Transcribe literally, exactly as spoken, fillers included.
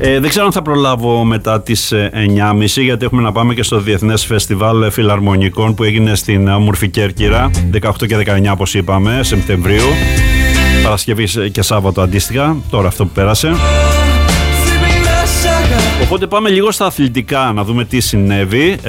Ε, δεν ξέρω αν θα προλάβω μετά τις εννιά και μισή, γιατί έχουμε να πάμε και στο Διεθνές Φεστιβάλ Φιλαρμονικών που έγινε στην όμορφη Κέρκυρα δεκαοκτώ και δεκαεννιά, όπως είπαμε, Σεπτεμβρίου, Παρασκευή και Σάββατο αντίστοιχα, τώρα αυτό που πέρασε. Οπότε πάμε λίγο στα αθλητικά να δούμε τι συνέβη.